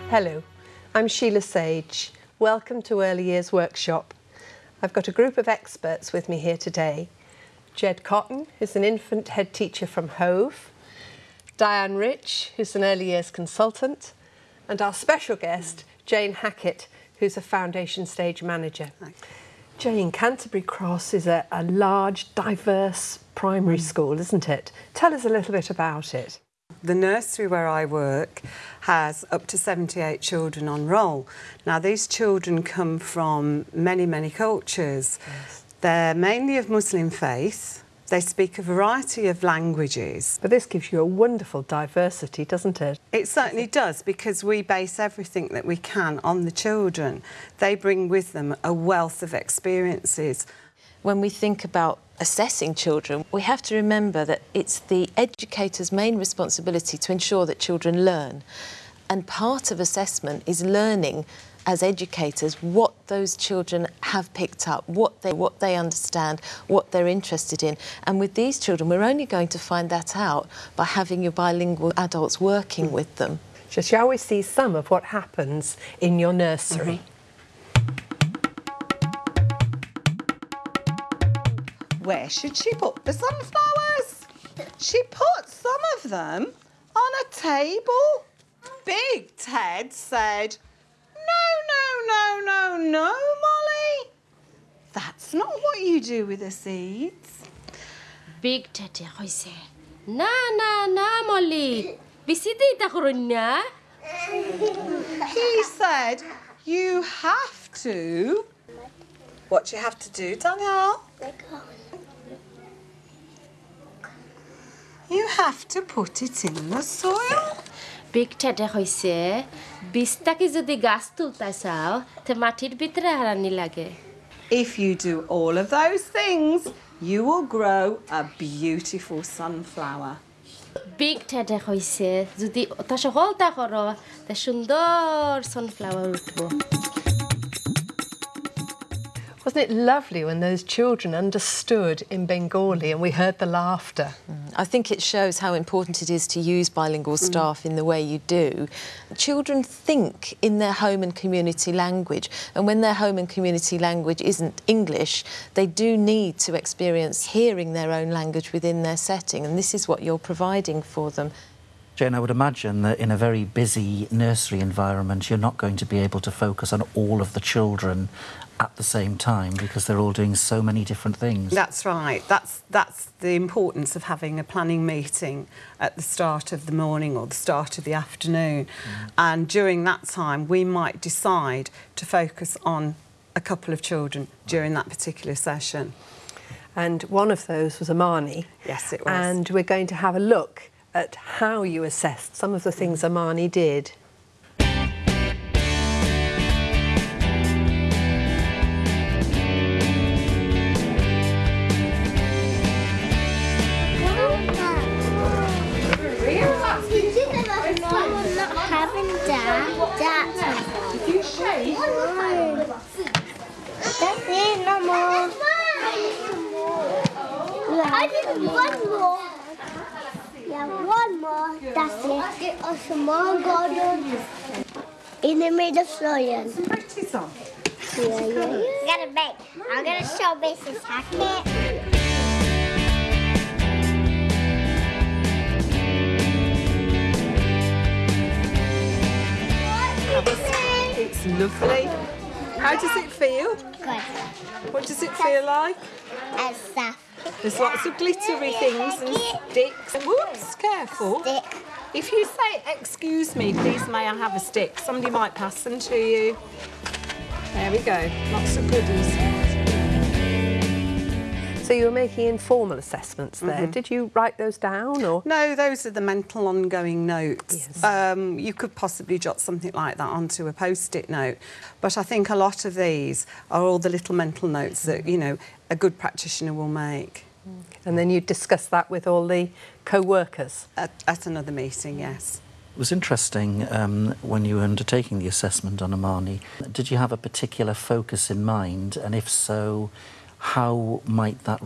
Hello, I'm Sheila Sage. Welcome to Early Years Workshop. I've got a group of experts with me here today. Jed Cotton, who's an infant head teacher from Hove, Diane Rich, who's an early years consultant, and our special guest, Jane Hackett, who's a foundation stage manager. Jane, Canterbury Cross is a large, diverse primary school, isn't it? Tell us a little bit about it. The nursery where I work has up to 78 children on roll. Now, these children come from many, many cultures. Yes. They're mainly of Muslim faith. They speak a variety of languages. But this gives you a wonderful diversity, doesn't it? It certainly does, because we base everything that we can on the children. They bring with them a wealth of experiences. When we think about assessing children, we have to remember that it's the educator's main responsibility to ensure that children learn. And part of assessment is learning as educators what those children have picked up, what they understand, what they're interested in. And with these children, we're only going to find that out by having your bilingual adults working with them. So shall we see some of what happens in your nursery? Where should she put the sunflowers? She put some of them on a table. Big Ted said, No, Molly. That's not what you do with the seeds. Big Ted said, Na, Molly. Bisiti takurunya. He said, you have to. What do you have to do, Danielle? You have to put it in the soil. Big Ted said, Bistaki jodi gas tulta sao, te matir bitre harani lage. If you do all of those things, you will grow a beautiful sunflower. Big Ted said, jodi ota shogol ta koro, te sundor sunflower utbo. Wasn't it lovely when those children understood in Bengali and we heard the laughter? I think it shows how important it is to use bilingual staff in the way you do. Children think in their home and community language, and when their home and community language isn't English, they do need to experience hearing their own language within their setting, and this is what you're providing for them. Jane, I would imagine that in a very busy nursery environment, you're not going to be able to focus on all of the children at the same time because they're all doing so many different things. That's right. That's the importance of having a planning meeting at the start of the morning or the start of the afternoon. And during that time, we might decide to focus on a couple of children during that particular session. And one of those was Amani. Yes, it was. And we're going to have a look at how you assessed some of the things Amani did. That's it, no more. I did one more. Yeah, one more. That's it. A small garden in the middle of soil. Practice on. Yeah. Got a bake. I'm gonna show Mrs. Hackett. It's lovely. How does it feel? Good. What does it feel like? And stuff. There's lots of glittery things and sticks. Whoops, careful. Stick. If you say, excuse me, please may I have a stick, somebody might pass them to you. There we go, lots of goodies. So you were making informal assessments there. Did you write those down, or...? No, those are the mental ongoing notes. Yes. You could possibly jot something like that onto a post-it note. But I think a lot of these are all the little mental notes that, you know, a good practitioner will make. And then you discuss that with all the co-workers? At another meeting, yes. It was interesting when you were undertaking the assessment on Amani. Did you have a particular focus in mind? And if so, how might that